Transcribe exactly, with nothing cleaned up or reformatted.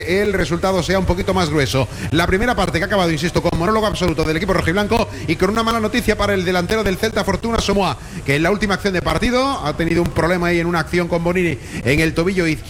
el resultado sea un poquito más grueso. La primera parte que ha acabado, insisto, con monólogo absoluto del equipo rojiblanco y con una mala noticia para el delantero del Celta, Fortuna Somoa, que en la última acción de partido ha tenido un problema ahí en una acción con Bonini en el tobillo izquierdo.